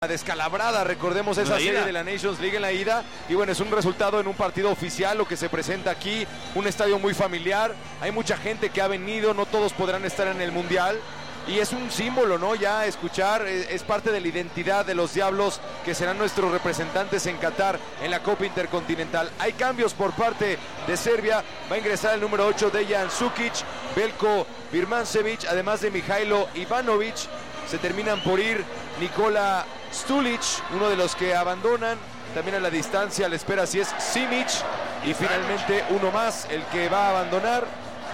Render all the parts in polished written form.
Descalabrada, recordemos esa serie de la Nations League en la ida, y bueno, es un resultado en un partido oficial lo que se presenta aquí, un estadio muy familiar, hay mucha gente que ha venido, no todos podrán estar en el Mundial, y es un símbolo, ¿no? Ya escuchar, es parte de la identidad de los Diablos, que serán nuestros representantes en Qatar en la Copa Intercontinental. Hay cambios por parte de Serbia, va a ingresar el número 8 Dejan Sukic, Veljko Birmančević, además de Mihailo Ivanovic. Se terminan por ir Nikola Stulic, uno de los que abandonan. También a la distancia le espera si es Simic. Y finalmente uno más, el que va a abandonar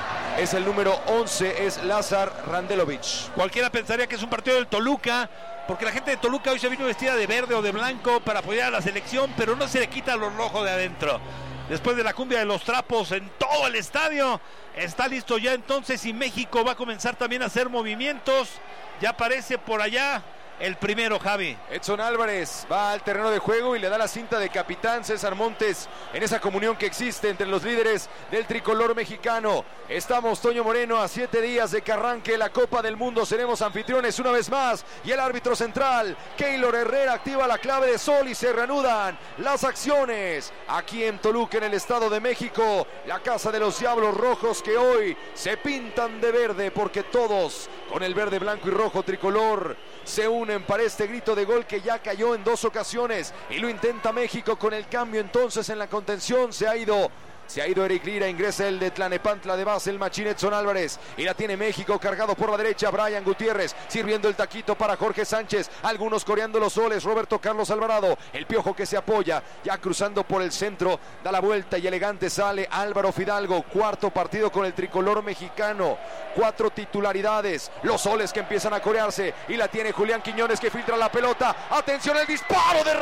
es el número 11, es Lazar Randelovic. Cualquiera pensaría que es un partido del Toluca, porque la gente de Toluca hoy se vino vestida de verde o de blanco para apoyar a la selección, pero no se le quita lo rojo de adentro. Después de la cumbia de los trapos en todo el estadio, está listo ya entonces, y México va a comenzar también a hacer movimientos. Ya aparece por allá el primero, Javi. Edson Álvarez va al terreno de juego y le da la cinta de capitán César Montes en esa comunión que existe entre los líderes del tricolor mexicano. Estamos, Toño Moreno, a 7 días de que arranque la Copa del Mundo. Seremos anfitriones una vez más, y el árbitro central, Keylor Herrera, activa la clave de sol y se reanudan las acciones aquí en Toluca, en el Estado de México, la casa de los Diablos Rojos, que hoy se pintan de verde, porque todos con el verde, blanco y rojo tricolor se unen para este grito de gol que ya cayó en 2 ocasiones, y lo intenta México con el cambio entonces en la contención. Se ha ido Eric Lira, ingresa el de Tlanepantla de base, el machín Edson Álvarez, y la tiene México cargado por la derecha. Brian Gutiérrez sirviendo el taquito para Jorge Sánchez, algunos coreando los soles. Roberto Carlos Alvarado, el Piojo que se apoya, ya cruzando por el centro, da la vuelta y elegante sale Álvaro Fidalgo. Cuarto partido con el tricolor mexicano, 4 titularidades, los soles que empiezan a corearse, y la tiene Julián Quiñones, que filtra la pelota. Atención, el disparo de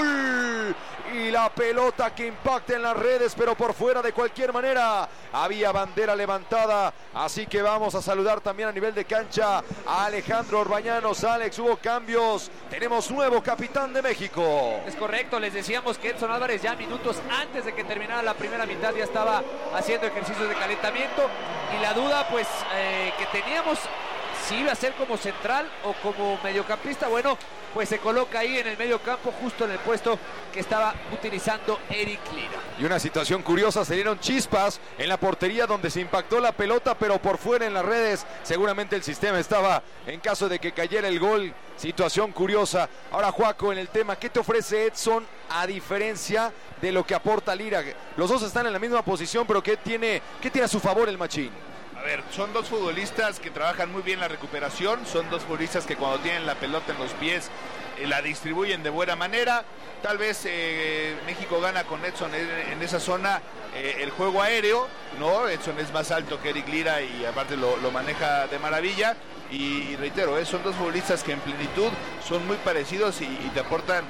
Raúl, y la pelota que impacta en las redes, pero por fuera. De cualquier manera, había bandera levantada, así que vamos a saludar también a nivel de cancha a Alejandro Orbañanos. Alex, hubo cambios, tenemos nuevo capitán de México. Es correcto, les decíamos que Edson Álvarez ya minutos antes de que terminara la primera mitad ya estaba haciendo ejercicios de calentamiento, y la duda pues que teníamos, si iba a ser como central o como mediocampista. Bueno, pues se coloca ahí en el medio campo, justo en el puesto que estaba utilizando Eric Lira. Y una situación curiosa, se dieron chispas en la portería donde se impactó la pelota, pero por fuera en las redes. Seguramente el sistema estaba en caso de que cayera el gol. Situación curiosa. Ahora, Juaco, en el tema, ¿qué te ofrece Edson a diferencia de lo que aporta Lira? Los dos están en la misma posición, pero ¿qué tiene a su favor el machín? A ver, son dos futbolistas que trabajan muy bien la recuperación, son dos futbolistas que cuando tienen la pelota en los pies la distribuyen de buena manera. Tal vez México gana con Edson en esa zona el juego aéreo, ¿no? Edson es más alto que Eric Lira y aparte lo maneja de maravilla. Y reitero, son dos futbolistas que en plenitud son muy parecidos y te aportan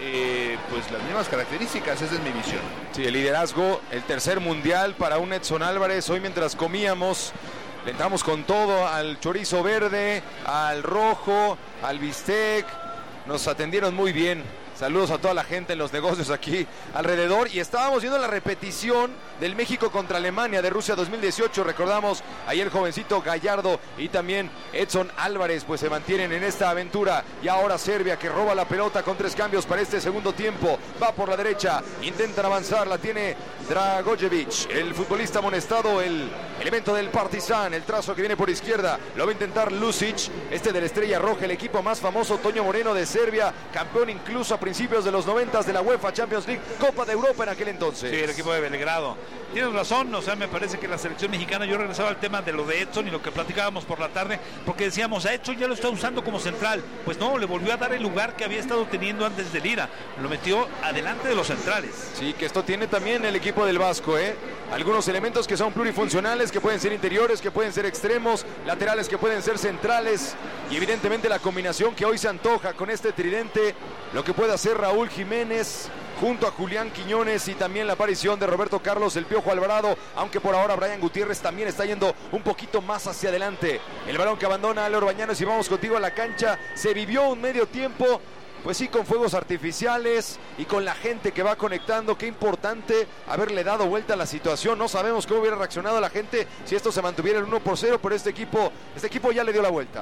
pues las mismas características. Esa es mi visión. Sí, el liderazgo, el tercer mundial para un Edson Álvarez. Hoy mientras comíamos le entramos con todo al chorizo verde, al rojo, al bistec. Nos atendieron muy bien. Saludos a toda la gente en los negocios aquí alrededor. Y estábamos viendo la repetición del México contra Alemania de Rusia 2018. Recordamos ahí el jovencito Gallardo y también Edson Álvarez, pues se mantienen en esta aventura. Y ahora Serbia, que roba la pelota con 3 cambios para este segundo tiempo. Va por la derecha, intentan avanzar, la tiene Dragojevic, el futbolista amonestado, el elemento del Partizan. El trazo que viene por izquierda, lo va a intentar Lucic, este de la Estrella Roja, el equipo más famoso, Toño Moreno, de Serbia, campeón incluso a principios de los 90 de la UEFA Champions League, Copa de Europa en aquel entonces. Sí, el equipo de Belgrado. Tienes razón, o sea, me parece que la selección mexicana, yo regresaba al tema de lo de Edson y lo que platicábamos por la tarde, porque decíamos, a Edson ya lo está usando como central. Pues no, le volvió a dar el lugar que había estado teniendo antes de Lira, lo metió adelante de los centrales. Sí, que esto tiene también el equipo del Vasco, algunos elementos que son plurifuncionales, que pueden ser interiores, que pueden ser extremos, laterales que pueden ser centrales, y evidentemente la combinación que hoy se antoja con este tridente, lo que puede hacer Raúl Jiménez junto a Julián Quiñones, y también la aparición de Roberto Carlos el Piojo Alvarado, aunque por ahora Brian Gutiérrez también está yendo un poquito más hacia adelante. El balón que abandona Ale Orbañanos, y vamos contigo a la cancha. Se vivió un medio tiempo, pues sí, con fuegos artificiales y con la gente que va conectando. Qué importante haberle dado vuelta a la situación. No sabemos cómo hubiera reaccionado la gente si esto se mantuviera el 1-0, pero este equipo ya le dio la vuelta.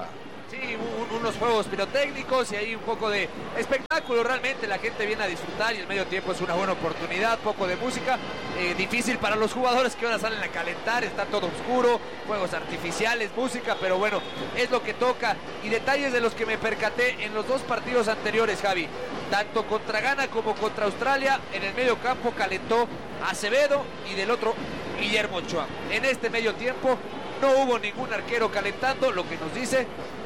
Sí, unos juegos pirotécnicos y ahí un poco de espectáculo. Realmente la gente viene a disfrutar y el medio tiempo es una buena oportunidad, poco de música. Difícil para los jugadores que ahora salen a calentar, está todo oscuro, fuegos artificiales, música, pero bueno, es lo que toca. Y detalles de los que me percaté en los dos partidos anteriores, Javi. Tanto contra Ghana como contra Australia, en el medio campo calentó Acevedo y del otro Guillermo Ochoa. En este medio tiempo no hubo ningún arquero calentando, lo que nos dice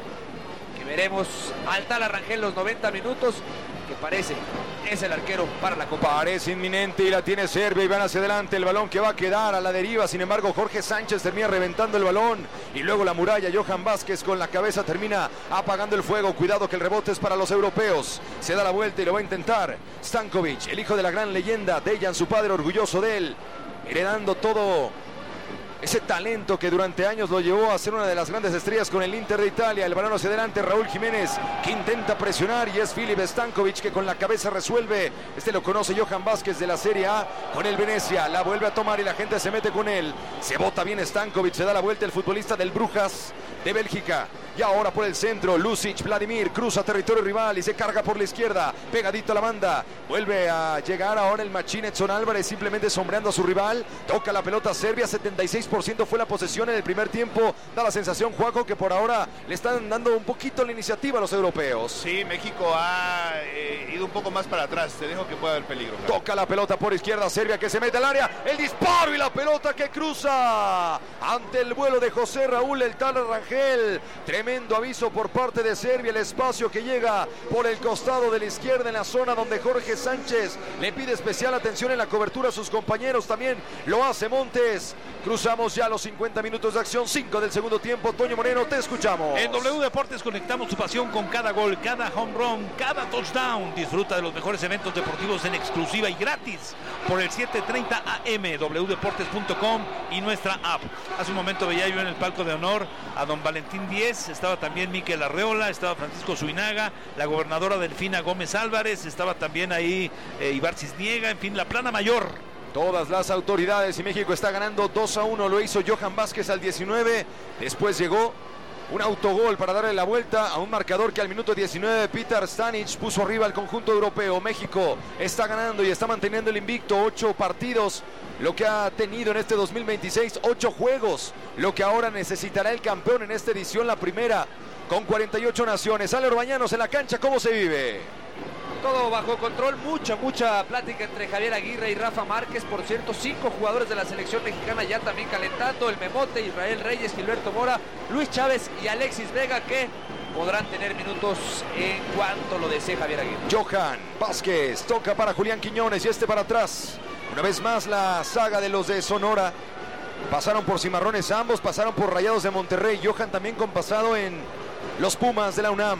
que veremos al tal Rangel los 90 minutos, que parece es el arquero para la Copa. Parece inminente y la tiene Serbia y van hacia adelante. El balón que va a quedar a la deriva. Sin embargo, Jorge Sánchez termina reventando el balón. Y luego la muralla. Johan Vázquez con la cabeza termina apagando el fuego. Cuidado que el rebote es para los europeos. Se da la vuelta y lo va a intentar Stankovic, el hijo de la gran leyenda Dejan, su padre, orgulloso de él, heredando todo ese talento que durante años lo llevó a ser una de las grandes estrellas con el Inter de Italia. El balón hacia adelante, Raúl Jiménez, que intenta presionar, y es Filip Stankovic que con la cabeza resuelve. Este lo conoce Johan Vázquez de la Serie A con el Venecia. La vuelve a tomar y la gente se mete con él. Se bota bien Stankovic, se da la vuelta el futbolista del Brujas de Bélgica. Y ahora por el centro, Lucic, Vladimir, cruza territorio rival y se carga por la izquierda, pegadito a la banda. Vuelve a llegar ahora el machín Edson Álvarez, simplemente sombreando a su rival. Toca la pelota Serbia, 76% fue la posesión en el primer tiempo. Da la sensación, Juaco, que por ahora le están dando un poquito la iniciativa a los europeos. Sí, México ha ido un poco más para atrás. Te dejo que pueda haber peligro. Toca la pelota por izquierda, Serbia que se mete al área. El disparo y la pelota que cruza ante el vuelo de José Raúl el tal Rangel. Tremendo aviso por parte de Serbia, el espacio que llega por el costado de la izquierda en la zona donde Jorge Sánchez le pide especial atención en la cobertura a sus compañeros, también lo hace Montes. Cruzamos ya los 50 minutos de acción, 5 del segundo tiempo. Toño Moreno, te escuchamos. En W Deportes conectamos tu pasión con cada gol, cada home run, cada touchdown. Disfruta de los mejores eventos deportivos en exclusiva y gratis por el 7:30 AM, wdeportes.com y nuestra app. Hace un momento veía yo en el palco de honor a don Valentín Díez, estaba también Miquel Arreola, estaba Francisco Zuinaga, la gobernadora Delfina Gómez Álvarez, estaba también ahí Ibar Cisniega, en fin, la plana mayor. Todas las autoridades, y México está ganando 2-1, lo hizo Johan Vázquez al 19, después llegó un autogol para darle la vuelta a un marcador que al minuto 19 Petar Stanic puso arriba al conjunto europeo. México está ganando y está manteniendo el invicto, 8 partidos, lo que ha tenido en este 2026, 8 juegos, lo que ahora necesitará el campeón en esta edición, la primera, con 48 naciones. Ale Orbañanos en la cancha, ¿cómo se vive? Todo bajo control, mucha plática entre Javier Aguirre y Rafa Márquez. Por cierto, 5 jugadores de la selección mexicana ya también calentando: el Memote, Israel Reyes, Gilberto Mora, Luis Chávez y Alexis Vega, que podrán tener minutos en cuanto lo desee Javier Aguirre. Johan Vázquez toca para Julián Quiñones y este para atrás. Una vez más la saga de los de Sonora. Pasaron por Cimarrones ambos, pasaron por Rayados de Monterrey. Johan también con pasado en los Pumas de la UNAM.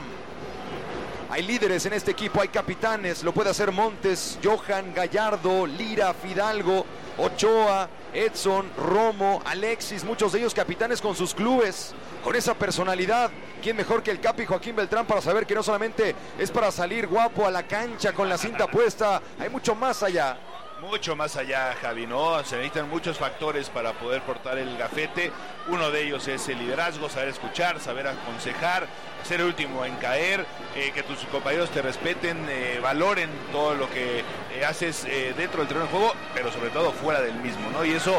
Hay líderes en este equipo, hay capitanes, lo puede hacer Montes, Johan, Gallardo, Lira, Fidalgo, Ochoa, Edson, Romo, Alexis, muchos de ellos capitanes con sus clubes, con esa personalidad. ¿Quién mejor que el Capi Joaquín Beltrán para saber que no solamente es para salir guapo a la cancha con la cinta puesta, hay mucho más allá? Mucho más allá, Javi, ¿no? Se necesitan muchos factores para poder portar el gafete. Uno de ellos es el liderazgo, saber escuchar, saber aconsejar, ser el último en caer, que tus compañeros te respeten, valoren todo lo que haces dentro del terreno de juego, pero sobre todo fuera del mismo, ¿no? Y eso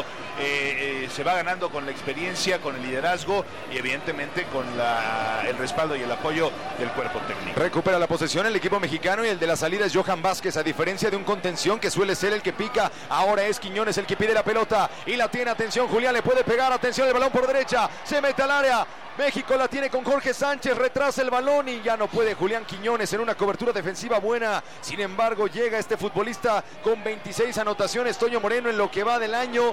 se va ganando con la experiencia, con el liderazgo y evidentemente con el respaldo y el apoyo del cuerpo técnico. Recupera la posesión el equipo mexicano y el de la salida es Johan Vázquez, a diferencia de un contención que suele ser el que pica, ahora es Quiñones el que pide la pelota y la tiene. Atención, Julián le puede pegar, atención, el balón por derecha, se mete al área. México la tiene con Jorge Sánchez, retrasa el balón y ya no puede Julián Quiñones en una cobertura defensiva buena. Sin embargo, llega este futbolista con 26 anotaciones, Toño Moreno, en lo que va del año,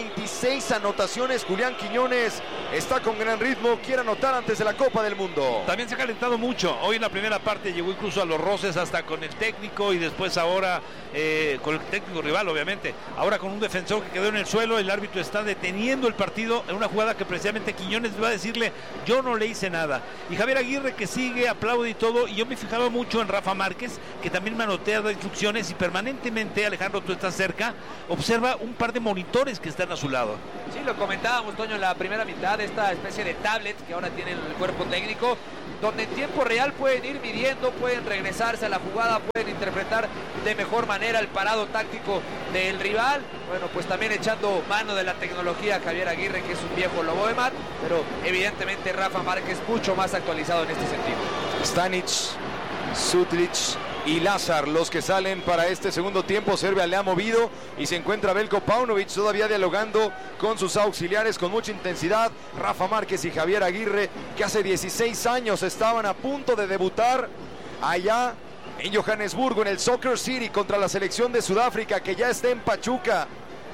26 anotaciones. Julián Quiñones está con gran ritmo, quiere anotar antes de la Copa del Mundo. También se ha calentado mucho, hoy en la primera parte llegó incluso a los roces hasta con el técnico y después ahora con el técnico rival, obviamente. Ahora con un defensor que quedó en el suelo, el árbitro está deteniendo el partido en una jugada que precisamente Quiñones va a decirle: yo no le hice nada. Y Javier Aguirre, que sigue, aplaude y todo. Y yo me fijaba mucho en Rafa Márquez, que también manotea, da instrucciones y permanentemente, Alejandro, tú estás cerca, observa un par de monitores que están a su lado. Sí, lo comentábamos, Toño, en la primera mitad, esta especie de tablet que ahora tiene el cuerpo técnico. donde en tiempo real pueden ir midiendo, pueden regresarse a la jugada, pueden interpretar de mejor manera el parado táctico del rival. Bueno, pues también echando mano de la tecnología Javier Aguirre, que es un viejo lobo de mar, pero evidentemente Rafa Márquez mucho más actualizado en este sentido. Stanic, Sutlic y Lazar los que salen para este segundo tiempo. Serbia le ha movido y se encuentra Veljko Paunovic todavía dialogando con sus auxiliares con mucha intensidad. Rafa Márquez y Javier Aguirre, que hace 16 años estaban a punto de debutar allá en Johannesburgo, en el Soccer City, contra la selección de Sudáfrica, que ya está en Pachuca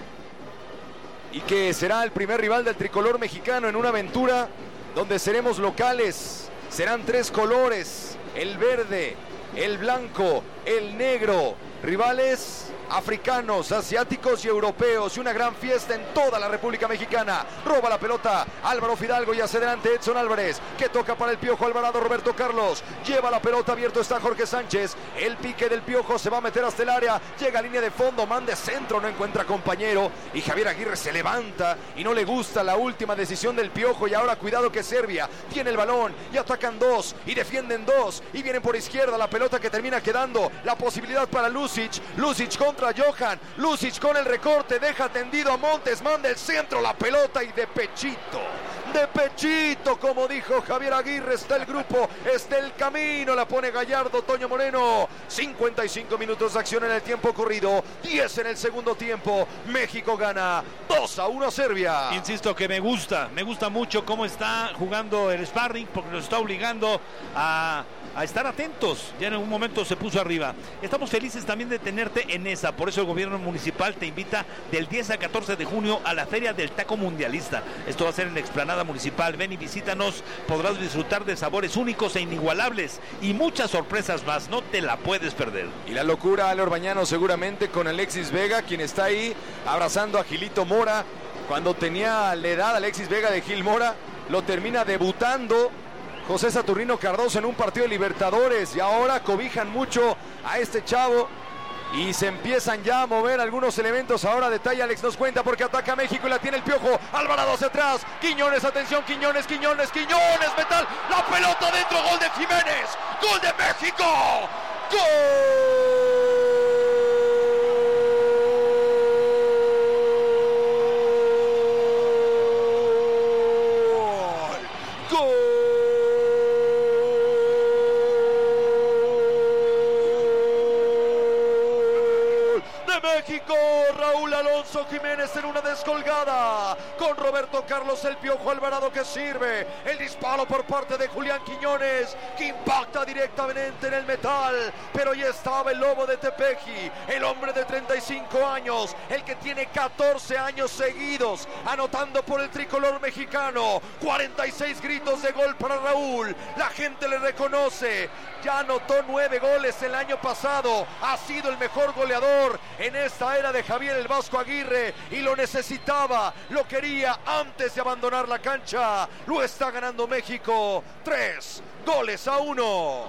y que será el primer rival del tricolor mexicano en una aventura donde seremos locales. Serán 3 colores: el verde, el blanco, el negro. Rivales africanos, asiáticos y europeos, y una gran fiesta en toda la República Mexicana. Roba la pelota Álvaro Fidalgo y hacia adelante Edson Álvarez, que toca para el Piojo Alvarado. Roberto Carlos lleva la pelota, abierto está Jorge Sánchez. El pique del Piojo se va a meter hasta el área, llega a línea de fondo, manda centro, no encuentra compañero, y Javier Aguirre se levanta y no le gusta la última decisión del Piojo. Y ahora cuidado que Serbia tiene el balón y atacan 2 y defienden 2 y vienen por izquierda. La pelota que termina quedando, la posibilidad para Lucic contra Johan, Lucic con el recorte, deja tendido a Montes, manda el centro, la pelota y de pechito, como dijo Javier Aguirre, está el grupo, está el camino, la pone Gallardo, Toño Moreno. 55 minutos de acción en el tiempo corrido, 10 en el segundo tiempo. México gana 2-1 a Serbia. Insisto que me gusta mucho cómo está jugando el sparring, porque nos está obligando a estar atentos. Ya en algún momento se puso arriba. Estamos felices también de tenerte en esa. Por eso el gobierno municipal te invita del 10 al 14 de junio a la Feria del Taco Mundialista. Esto va a ser en la explanada municipal. Ven y visítanos. Podrás disfrutar de sabores únicos e inigualables y muchas sorpresas más. No te la puedes perder. Y la locura, Ale Orbañano, seguramente con Alexis Vega, quien está ahí abrazando a Gilito Mora. Cuando tenía la edad Alexis Vega de Gil Mora, lo termina debutando José Saturnino Cardoso en un partido de Libertadores, y ahora cobijan mucho a este chavo y se empiezan ya a mover algunos elementos. Ahora detalla Alex, nos cuenta, porque ataca México y la tiene el Piojo. Alvarado hacia atrás, Quiñones, atención, Quiñones, metal, la pelota dentro, gol de Jiménez, gol de México, gol. México, Raúl Alonso Jiménez en una descolgada, con Roberto Carlos el Piojo Alvarado que sirve, el disparo por parte de Julián Quiñones, que impacta directamente en el metal, pero ya estaba el Lobo de Tepeji, el hombre de 35 años, el que tiene 14 años seguidos anotando por el tricolor mexicano. 46 gritos de gol para Raúl, la gente le reconoce, ya anotó 9 goles el año pasado, ha sido el mejor goleador en esta era de Javier el Vasco Aguirre, y lo necesitaba, lo quería antes de abandonar la cancha. Lo está ganando México 3-1.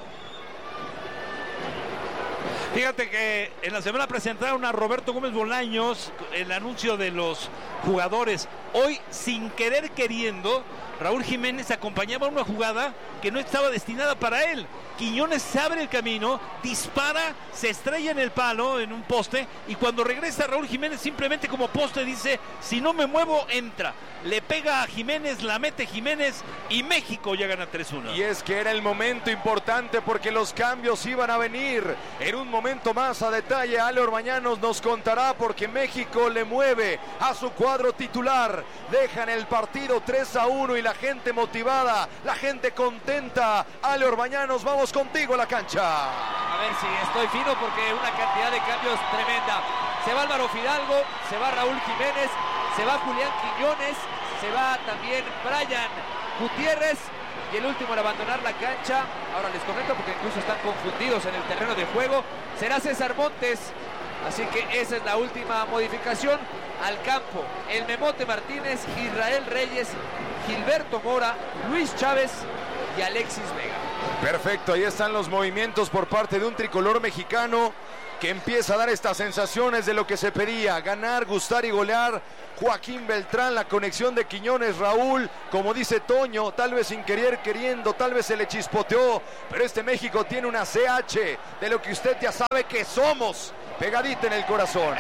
Fíjate que en la semana presentaron a Roberto Gómez Bolaños el anuncio de los jugadores. Hoy, sin querer queriendo, Raúl Jiménez acompañaba una jugada que no estaba destinada para él. Quiñones se abre el camino, dispara, se estrella en el palo, en un poste, y cuando regresa Raúl Jiménez simplemente como poste dice, si no me muevo, entra. Le pega a Jiménez, la mete Jiménez y México ya gana 3-1. Y es que era el momento importante porque los cambios iban a venir. En un momento más a detalle Ale Orbañanos nos contará, porque México le mueve a su cuadro titular. Dejan el partido 3-1 y la gente motivada, la gente contenta. Ale Orbañanos, vamos contigo a la cancha. A ver si estoy fino, porque una cantidad de cambios tremenda. Se va Álvaro Fidalgo, se va Raúl Jiménez, se va Julián Quiñones, se va también Brian Gutiérrez, y el último en abandonar la cancha, ahora les comento porque incluso están confundidos en el terreno de juego, será César Montes. Así que esa es la última modificación al campo. El Memote Martínez, Israel Reyes, Gilberto Mora, Luis Chávez y Alexis Vega. Perfecto, ahí están los movimientos por parte de un tricolor mexicano que empieza a dar estas sensaciones de lo que se pedía: ganar, gustar y golear. Joaquín Beltrán, la conexión de Quiñones, Raúl, como dice Toño, tal vez sin querer, queriendo, tal vez se le chispoteó, pero este México tiene una CH de lo que usted ya sabe que somos, pegadita en el corazón.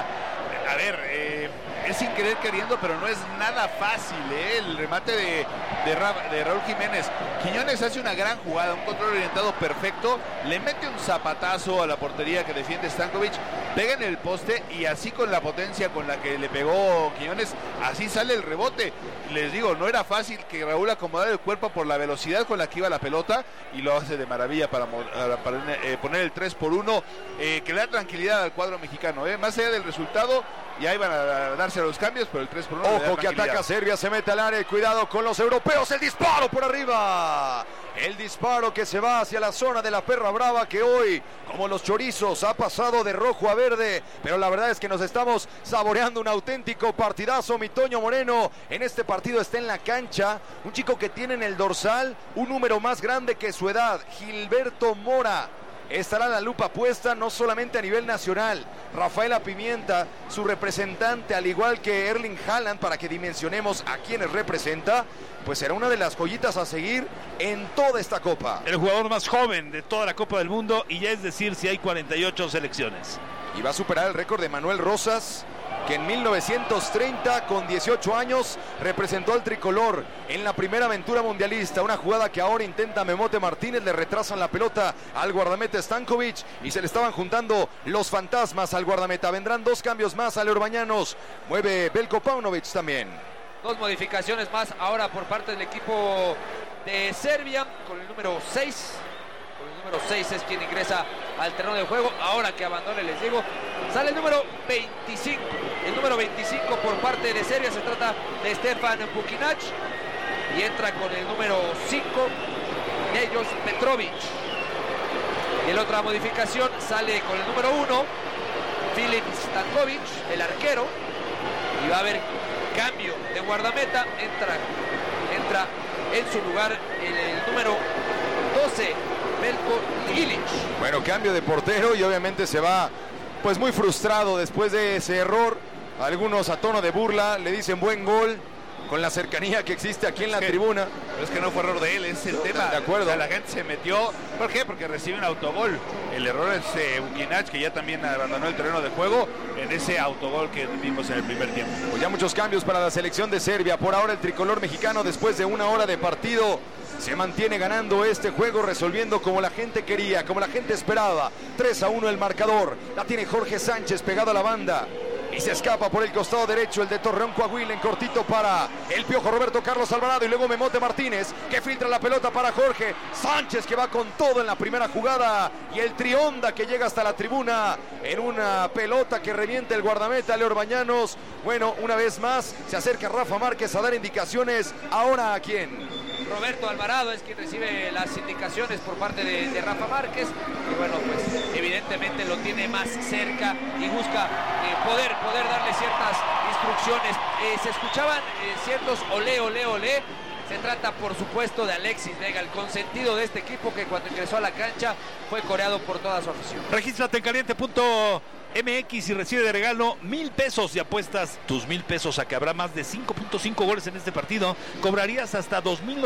A ver, es sin querer queriendo, pero no es nada fácil, el remate de Raúl Jiménez. Quiñones hace una gran jugada, un control orientado perfecto, le mete un zapatazo a la portería que defiende Stankovic, pega en el poste y así con la potencia con la que le pegó Quiñones, así sale el rebote. Les digo, no era fácil que Raúl acomodara el cuerpo por la velocidad con la que iba la pelota, y lo hace de maravilla para poner el 3-1, que le da tranquilidad al cuadro mexicano. Más allá del resultado, ya iban a darse los cambios, pero el 3-1... Ojo que ataca Serbia, se mete al área, cuidado con los europeos, el disparo por arriba. El disparo que se va hacia la zona de la perra brava, que hoy, como los chorizos, ha pasado de rojo a verde, pero la verdad es que nos estamos saboreando un auténtico partidazo. Mi Toño Moreno en este partido está en la cancha, un chico que tiene en el dorsal un número más grande que su edad, Gilberto Mora. Estará la lupa puesta no solamente a nivel nacional. Rafaela Pimienta, su representante, al igual que Erling Haaland, para que dimensionemos a quienes representa, pues será una de las joyitas a seguir en toda esta Copa. El jugador más joven de toda la Copa del Mundo, y ya es decir si hay 48 selecciones. Y va a superar el récord de Manuel Rosas, que en 1930, con 18 años, representó al tricolor en la primera aventura mundialista. Una jugada que ahora intenta Memote Martínez, le retrasan la pelota al guardameta Stankovic y se le estaban juntando los fantasmas al guardameta. Vendrán dos cambios más a Leorbañanos, mueve Belko Paunovic también. Dos modificaciones más ahora por parte del equipo de Serbia, con el número 6. Número 6 es quien ingresa al terreno de juego. Ahora que abandone, les digo, sale el número 25. El número 25 por parte de Serbia, se trata de Stefan Bukinac, y entra con el número 5 Nejos Petrovic. Y la otra modificación sale con el número 1 Filip Stankovic, el arquero, y va a haber cambio de guardameta. Entra en su lugar el número 12 Veljko Ilić. Bueno, cambio de portero, y obviamente se va pues muy frustrado después de ese error. Algunos a tono de burla le dicen buen gol, con la cercanía que existe aquí en la tribuna. Pero es que no fue error de él, es el tema. De acuerdo. O sea, la gente se metió. ¿Por qué? Porque recibe un autogol. El error es Bukinac, que ya también abandonó el terreno de juego en ese autogol que vimos en el primer tiempo. Pues ya muchos cambios para la selección de Serbia. Por ahora el tricolor mexicano, después de una hora de partido, se mantiene ganando este juego, resolviendo como la gente quería, como la gente esperaba. 3-1 el marcador. La tiene Jorge Sánchez pegado a la banda. Y se escapa por el costado derecho el de Torreón Coahuila, en cortito para el Piojo Roberto Carlos Alvarado, y luego Memote Martínez, que filtra la pelota para Jorge Sánchez, que va con todo en la primera jugada, y el Trionda que llega hasta la tribuna en una pelota que revienta el guardameta Leorbañanos. Bueno, una vez más se acerca Rafa Márquez a dar indicaciones. Ahora, ¿a quién? Roberto Alvarado es quien recibe las indicaciones por parte de Rafa Márquez, y bueno, pues evidentemente lo tiene más cerca y busca poder darle ciertas instrucciones. Se escuchaban ciertos olé. Se trata, por supuesto, de Alexis Vega, el consentido de este equipo, que cuando ingresó a la cancha fue coreado por toda su afición. Regístrate en caliente.mx y recibe de regalo 1,000 pesos y apuestas tus 1,000 pesos a que habrá más de 5.5 goles en este partido. Cobrarías hasta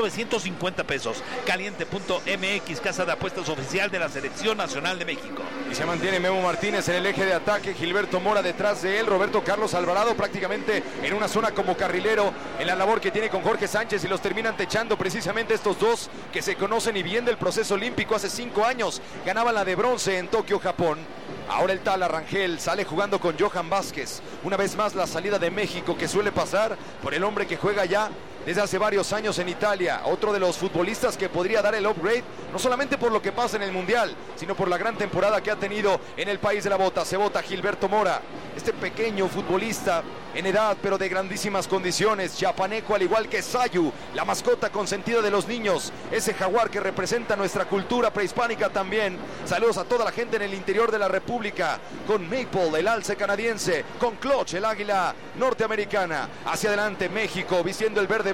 2,950 pesos. Caliente.mx, casa de apuestas oficial de la Selección Nacional de México. Y se mantiene Memo Martínez en el eje de ataque, Gilberto Mora detrás de él, Roberto Carlos Alvarado prácticamente en una zona como carrilero, en la labor que tiene con Jorge Sánchez, y los terminan techando precisamente estos dos que se conocen y bien del proceso olímpico. Hace 5 años ganaban la de bronce en Tokio, Japón. Ahora el Tala Rangel sale jugando con Johan Vázquez. Una vez más la salida de México, que suele pasar por el hombre que juega ya desde hace varios años en Italia. Otro de los futbolistas que podría dar el upgrade, no solamente por lo que pasa en el Mundial, sino por la gran temporada que ha tenido en el país de la bota. Se bota Gilberto Mora, este pequeño futbolista en edad, pero de grandísimas condiciones. Chapaneco, al igual que Sayu, la mascota consentida de los niños, ese jaguar que representa nuestra cultura prehispánica también. Saludos a toda la gente en el interior de la República, con Maple, el alce canadiense, con Clutch, el águila norteamericana. Hacia adelante México, vistiendo el verde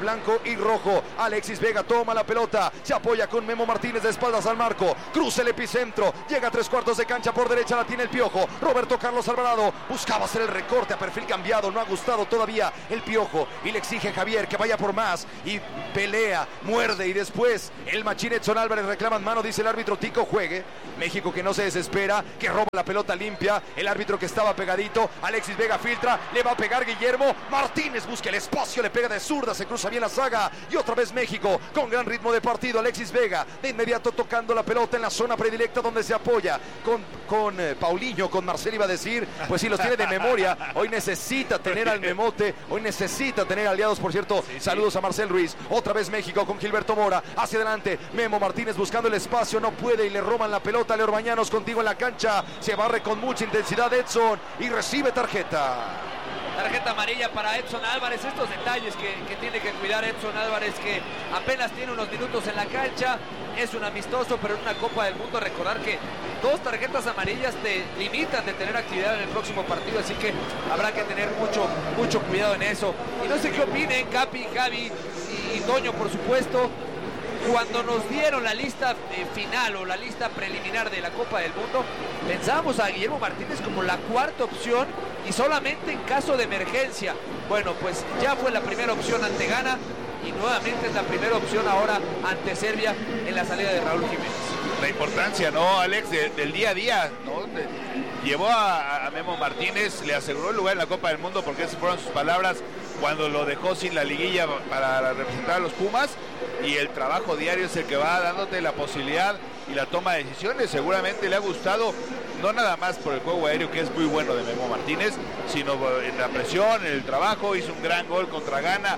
blanco y rojo. Alexis Vega toma la pelota, se apoya con Memo Martínez de espaldas al marco, cruza el epicentro, llega a 3/4 de cancha por derecha, la tiene el Piojo. Roberto Carlos Alvarado buscaba hacer el recorte a perfil cambiado, no ha gustado todavía el Piojo y le exige a Javier que vaya por más y pelea, muerde y después el machín Edson Álvarez reclaman mano, dice el árbitro Tico, juegue. México que no se desespera, que roba la pelota limpia, el árbitro que estaba pegadito, Alexis Vega filtra, le va a pegar Guillermo Martínez, busca el espacio, le pega de zurda, se cruza bien la saga y otra vez México con gran ritmo de partido. Alexis Vega de inmediato tocando la pelota en la zona predilecta donde se apoya con Paulinho, con Marcel iba a decir, pues sí, los tiene de memoria, hoy necesita tener al Memote, hoy necesita tener aliados, por cierto, saludos a Marcel Ruiz, otra vez México con Gilberto Mora, hacia adelante, Memo Martínez buscando el espacio, no puede y le roban la pelota, Leo Orbañanos contigo en la cancha, se barre con mucha intensidad Edson y recibe tarjeta. Tarjeta amarilla para Edson Álvarez. Estos detalles que tiene que cuidar Edson Álvarez, que apenas tiene unos minutos en la cancha. Es un amistoso, pero en una Copa del Mundo. Recordar que 2 tarjetas amarillas te limitan de tener actividad en el próximo partido, así que habrá que tener mucho cuidado en eso. Y no sé qué opinen Capi, Javi y Toño, por supuesto. Cuando nos dieron la lista final o la lista preliminar de la Copa del Mundo, pensábamos a Guillermo Martínez como la 4ª opción y solamente en caso de emergencia. Bueno, pues ya fue la primera opción ante Ghana y nuevamente es la primera opción ahora ante Serbia en la salida de Raúl Jiménez. La importancia, ¿no, Alex? Del día a día, ¿no? Llevó a Memo Martínez, le aseguró el lugar en la Copa del Mundo, porque esas fueron sus palabras cuando lo dejó sin la liguilla para representar a los Pumas, y el trabajo diario es el que va dándote la posibilidad y la toma de decisiones. Seguramente le ha gustado, no nada más por el juego aéreo, que es muy bueno de Memo Martínez, sino en la presión, en el trabajo. Hizo un gran gol contra Ghana,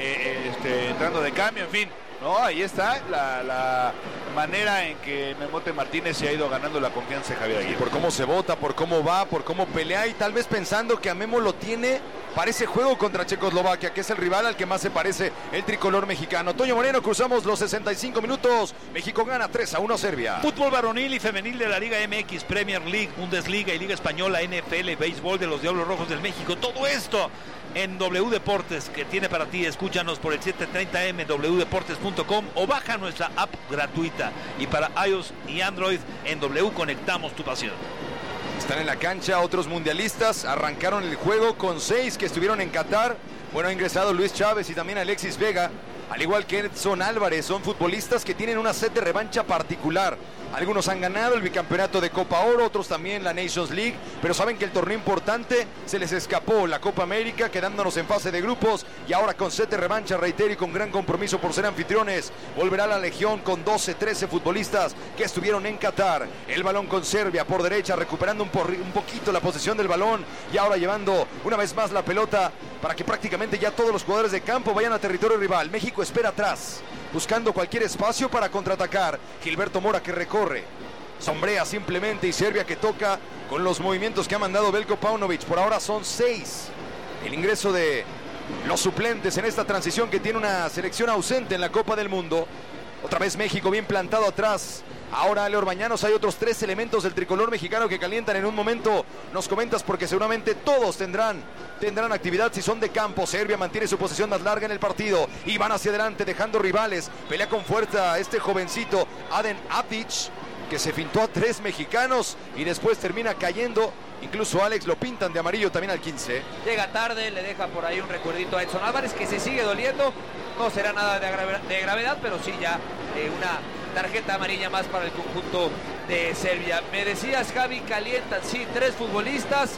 entrando de cambio, en fin. No, ahí está la manera en que Memote Martínez se ha ido ganando la confianza de Javier Aguirre. Por cómo se vota, por cómo va, por cómo pelea y tal vez pensando que a Memo lo tiene para ese juego contra Checoslovaquia, que es el rival al que más se parece el tricolor mexicano. Toño Moreno, cruzamos los 65 minutos. México gana 3-1 a Serbia. Fútbol varonil y femenil de la Liga MX, Premier League, Bundesliga y Liga Española, NFL, béisbol de los Diablos Rojos del México. Todo esto en W Deportes, que tiene para ti. Escúchanos por el 730M, wdeportes.com, o baja nuestra app gratuita. Y para iOS y Android, en W Conectamos tu pasión. Están en la cancha otros mundialistas, arrancaron el juego con 6 que estuvieron en Qatar. Bueno, ha ingresado Luis Chávez y también Alexis Vega, al igual que Edson Álvarez. Son futbolistas que tienen una sed de revancha particular. Algunos han ganado el bicampeonato de Copa Oro, otros también la Nations League, pero saben que el torneo importante se les escapó, la Copa América, quedándonos en fase de grupos, y ahora con sed de revancha, reitero, y con gran compromiso por ser anfitriones, volverá la Legión con 12, 13 futbolistas que estuvieron en Qatar. El balón con Serbia por derecha, recuperando un poquito la posesión del balón, y ahora llevando una vez más la pelota para que prácticamente ya todos los jugadores de campo vayan a territorio rival. México espera atrás, buscando cualquier espacio para contraatacar. Gilberto Mora que recorre, sombrea simplemente, y Serbia que toca con los movimientos que ha mandado Veljko Paunovic. Por ahora son 6 el ingreso de los suplentes en esta transición que tiene una selección ausente en la Copa del Mundo. Otra vez México bien plantado atrás. Ahora Leo Orbañanos, hay otros 3 elementos del tricolor mexicano que calientan en un momento. Nos comentas, porque seguramente todos tendrán actividad si son de campo. Serbia mantiene su posición más larga en el partido y van hacia adelante dejando rivales. Pelea con fuerza este jovencito Aden Abdic, que se fintó a 3 mexicanos y después termina cayendo. Incluso Alex lo pintan de amarillo también al 15. Llega tarde, le deja por ahí un recuerdito a Edson Álvarez, que se sigue doliendo. No será nada de gravedad, pero sí ya una tarjeta amarilla más para el conjunto de Serbia. Me decías, Javi, calientan, sí, 3 futbolistas.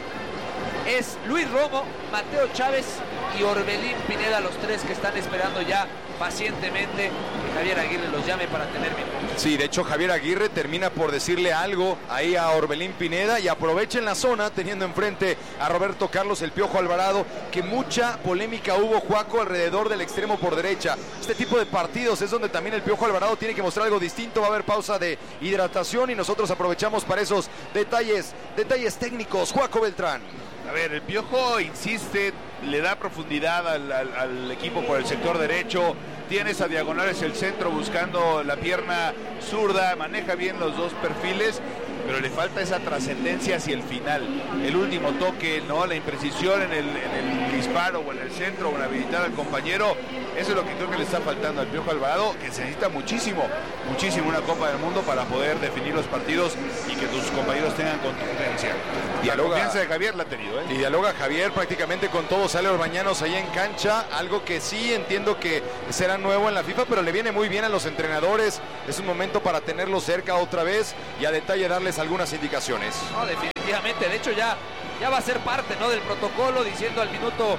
Es Luis Romo, Mateo Chávez y Orbelín Pineda, los 3 que están esperando ya pacientemente que Javier Aguirre los llame para tener minutos. Sí, de hecho Javier Aguirre termina por decirle algo ahí a Orbelín Pineda, y aprovechen la zona teniendo enfrente a Roberto Carlos el Piojo Alvarado, que mucha polémica hubo, Juaco, alrededor del extremo por derecha. Este tipo de partidos es donde también el Piojo Alvarado tiene que mostrar algo distinto. Va a haber pausa de hidratación y nosotros aprovechamos para esos detalles técnicos. Juaco Beltrán. A ver, el Piojo insiste, le da profundidad al equipo por el sector derecho, tiene esa diagonal hacia el centro buscando la pierna zurda, maneja bien los 2 perfiles, pero le falta esa trascendencia hacia el final, el último toque, ¿no? La imprecisión en el disparo o en el centro o en habilitar al compañero. Eso es lo que creo que le está faltando al Piojo Alvarado, que se necesita muchísimo una Copa del Mundo para poder definir los partidos y que tus compañeros tengan contundencia. La confianza de Javier la ha tenido, ¿eh? Y dialoga Javier prácticamente con todos, sale Orbañanos ahí en cancha, algo que sí entiendo que será nuevo en la FIFA, pero le viene muy bien a los entrenadores. Es un momento para tenerlos cerca otra vez y a detalle darles algunas indicaciones. No, definitivamente, de hecho ya va a ser parte, ¿no?, del protocolo, diciendo al minuto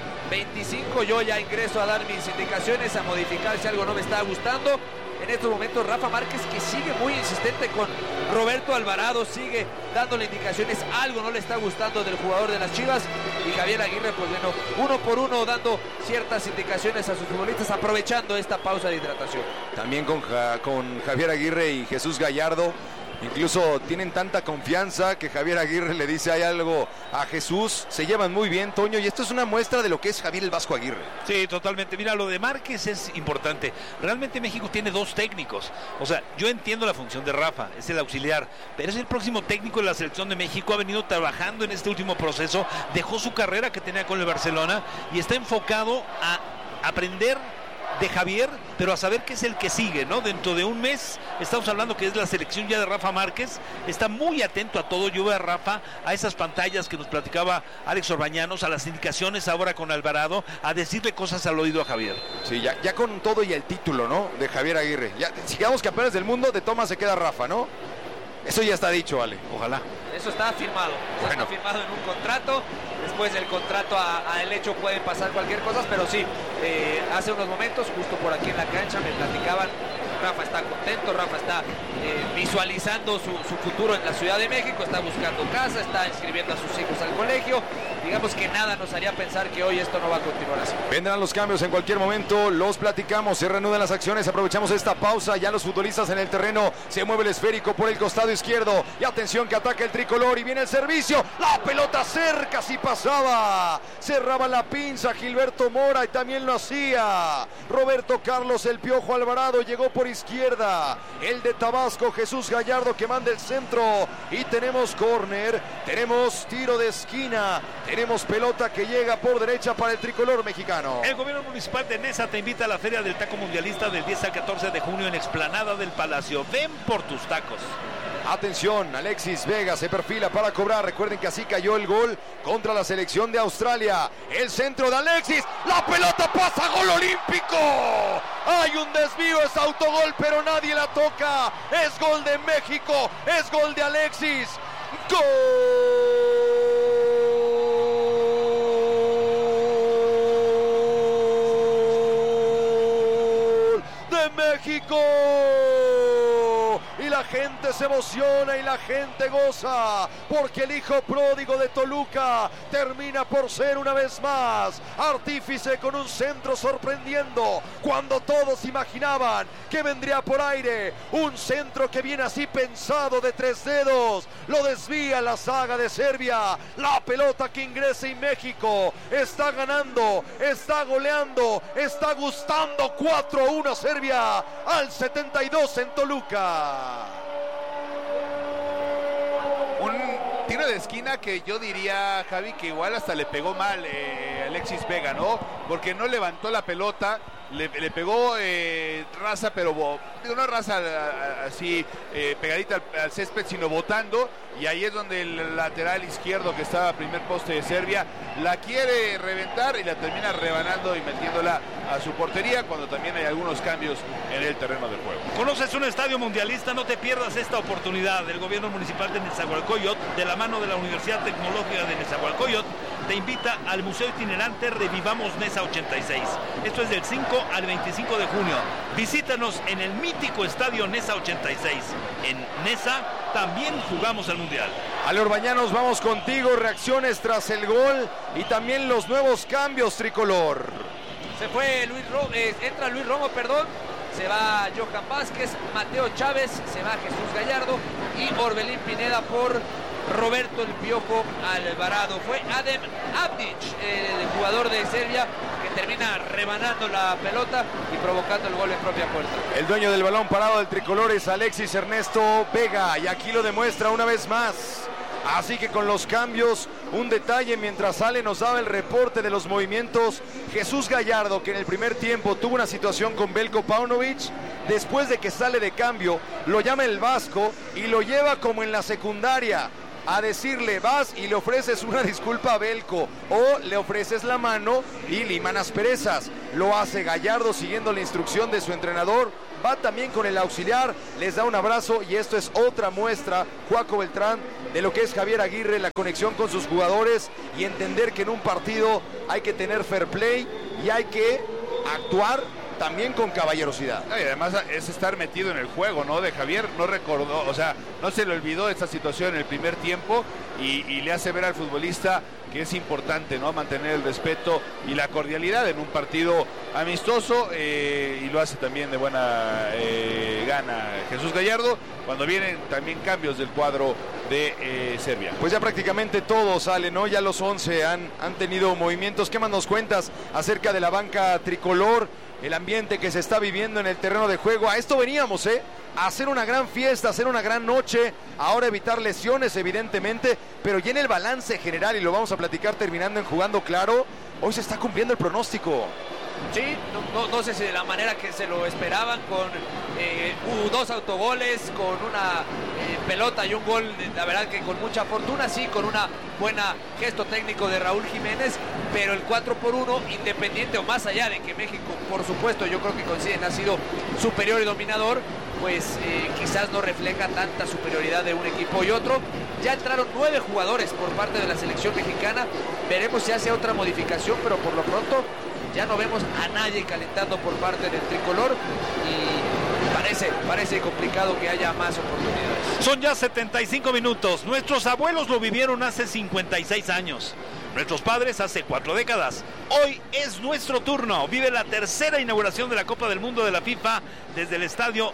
25 yo ya ingreso a dar mis indicaciones, a modificar si algo no me está gustando. En estos momentos Rafa Márquez, que sigue muy insistente con Roberto Alvarado, sigue dándole indicaciones, algo no le está gustando del jugador de las Chivas, y Javier Aguirre, pues bueno, uno por uno dando ciertas indicaciones a sus futbolistas, aprovechando esta pausa de hidratación. También con Javier Aguirre y Jesús Gallardo. Incluso tienen tanta confianza que Javier Aguirre le dice hay algo a Jesús. Se llevan muy bien, Toño, y esto es una muestra de lo que es Javier el Vasco Aguirre. Sí, totalmente. Mira, lo de Márquez es importante. Realmente México tiene dos técnicos. O sea, yo entiendo la función de Rafa, es el auxiliar, pero es el próximo técnico de la selección de México. Ha venido trabajando en este último proceso, dejó su carrera que tenía con el Barcelona y está enfocado a aprender de Javier, pero a saber qué es el que sigue, ¿no? Dentro de un mes estamos hablando que es la selección ya de Rafa Márquez. Está muy atento a todo. Yo veo a Rafa, a esas pantallas que nos platicaba Alex Orbañanos, a las indicaciones ahora con Alvarado, a decirle cosas al oído a Javier. Sí, ya con todo y el título, ¿no?, de Javier Aguirre. Ya, si quedamos campeones del mundo, de toma se queda Rafa, ¿no? Eso ya está dicho, Ale. Ojalá. Eso está firmado. Está firmado en un contrato. Después del contrato a el hecho pueden pasar cualquier cosa, pero sí, hace unos momentos, justo por aquí en la cancha, me platicaban, Rafa está contento, Rafa está visualizando su futuro en la Ciudad de México, está buscando casa, está inscribiendo a sus hijos al colegio. Digamos que nada nos haría pensar que hoy esto no va a continuar así. Vendrán los cambios en cualquier momento, los platicamos, se reanudan las acciones, aprovechamos esta pausa, ya los futbolistas en el terreno, se mueve el esférico por el costado izquierdo, y atención que ataca el tricolor y viene el servicio, la pelota cerca, si pasaba, cerraba la pinza Gilberto Mora y también lo hacía Roberto Carlos el Piojo Alvarado, llegó por izquierda, el de Tabasco Jesús Gallardo que manda el centro y tenemos córner, tenemos tiro de esquina, tenemos pelota que llega por derecha para el tricolor mexicano. El gobierno municipal de Nesa te invita a la Feria del Taco Mundialista del 10 al 14 de junio en Explanada del Palacio. Ven por tus tacos. Atención, Alexis Vega se perfila para cobrar. Recuerden que así cayó el gol contra la selección de Australia. El centro de Alexis, la pelota pasa, gol olímpico. Hay un desvío, es autogol, pero nadie la toca. Es gol de México, es gol de Alexis. ¡Gol de México! Y la gente se emociona y la gente goza, porque el hijo pródigo de Toluca termina por ser una vez más artífice con un centro sorprendiendo, cuando todos imaginaban que vendría por aire, un centro que viene así pensado de tres dedos, lo desvía la saga de Serbia, la pelota que ingresa y México está ganando, está goleando, está gustando 4-1 a Serbia al 72 en Toluca. Un tiro de esquina que yo diría, Javi, que igual hasta le pegó mal Alexis Vega, ¿no? Porque no levantó la pelota, le pegó raza, pero no raza así pegadita al césped, sino botando, y ahí es donde el lateral izquierdo que estaba a primer poste de Serbia la quiere reventar y la termina rebanando y metiéndola a su portería, cuando también hay algunos cambios en el terreno de juego. ¿Conoces un estadio mundialista? No te pierdas esta oportunidad. El gobierno municipal de Nezahualcóyotl, de la mano de la Universidad Tecnológica de Nezahualcóyotl, te invita al Museo Itinerante Revivamos Nesa 86. Esto es del 5 al 25 de junio. Visítanos en el mítico estadio Nesa 86. En Nesa también jugamos al Mundial. Ale Orbañanos, vamos contigo, reacciones tras el gol y también los nuevos cambios, tricolor. Se fue entra Luis Romo, se va Johan Vázquez, Mateo Chávez, se va Jesús Gallardo y Orbelín Pineda por Roberto el Piojo Alvarado. Fue Adem Abdic, el jugador de Serbia, que termina rebanando la pelota y provocando el gol en propia puerta. El dueño del balón parado del tricolor es Alexis Ernesto Vega, y aquí lo demuestra una vez más. Así que con los cambios, un detalle mientras sale nos daba el reporte de los movimientos Jesús Gallardo, que en el primer tiempo tuvo una situación con Veljko Paunovic. Después de que sale de cambio, lo llama el vasco y lo lleva como en la secundaria a decirle: vas y le ofreces una disculpa a Veljko, o le ofreces la mano y liman asperezas. Lo hace Gallardo siguiendo la instrucción de su entrenador. Va también con el auxiliar, les da un abrazo, y esto es otra muestra, Joaco Beltrán, de lo que es Javier Aguirre, la conexión con sus jugadores y entender que en un partido hay que tener fair play y hay que actuar también con caballerosidad. Y además es estar metido en el juego, ¿no? De Javier no recordó, o sea, no se le olvidó esta situación en el primer tiempo y le hace ver al futbolista que es importante, ¿no? Mantener el respeto y la cordialidad en un partido amistoso, y lo hace también de buena gana Jesús Gallardo cuando vienen también cambios del cuadro de Serbia. Pues ya prácticamente todo sale, ¿no? Ya los 11 han tenido movimientos. ¿Qué más nos cuentas acerca de la banca tricolor? El ambiente que se está viviendo en el terreno de juego. A esto veníamos, a hacer una gran fiesta, a hacer una gran noche, ahora evitar lesiones evidentemente, pero ya en el balance general, y lo vamos a platicar terminando en Jugando Claro, hoy se está cumpliendo el pronóstico. Sí, no sé si de la manera que se lo esperaban, con dos autogoles, con una pelota y un gol, la verdad que con mucha fortuna, sí, con una buena gesto técnico de Raúl Jiménez, pero el 4-1, independiente o más allá de que México, por supuesto, yo creo que coinciden, ha sido superior y dominador, pues quizás no refleja tanta superioridad de un equipo y otro. Ya entraron 9 jugadores por parte de la selección mexicana, veremos si hace otra modificación, pero por lo pronto ya no vemos a nadie calentando por parte del tricolor y parece complicado que haya más oportunidades. Son ya 75 minutos. Nuestros abuelos lo vivieron hace 56 años. Nuestros padres hace 4 décadas. Hoy es nuestro turno. Vive la tercera inauguración de la Copa del Mundo de la FIFA desde el estadio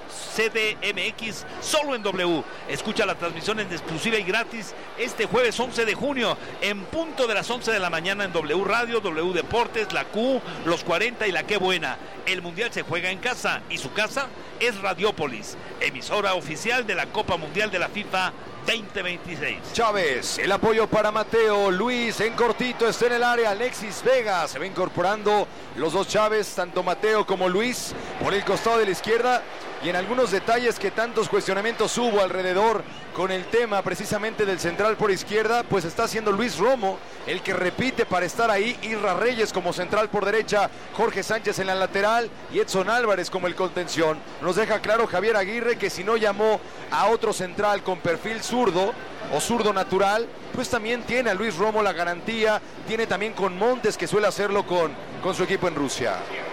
CDMX, solo en W. Escucha la transmisión en exclusiva y gratis este jueves 11 de junio, en punto de las 11 de la mañana en W Radio, W Deportes, la Q, los 40 y la Qué Buena. El Mundial se juega en casa y su casa es Radiópolis, emisora oficial de la Copa Mundial de la FIFA 2026. Chávez, el apoyo para Mateo, Luis en cortito está en el área, Alexis Vega se va incorporando, los dos Chávez, tanto Mateo como Luis, por el costado de la izquierda, y en algunos detalles que tantos cuestionamientos hubo alrededor con el tema precisamente del central por izquierda, pues está haciendo Luis Romo el que repite para estar ahí, Irra Reyes como central por derecha, Jorge Sánchez en la lateral y Edson Álvarez como el contención. Nos deja claro Javier Aguirre que si no llamó a otro central con perfil zurdo o zurdo natural, pues también tiene a Luis Romo la garantía, tiene también con Montes, que suele hacerlo con su equipo en Rusia.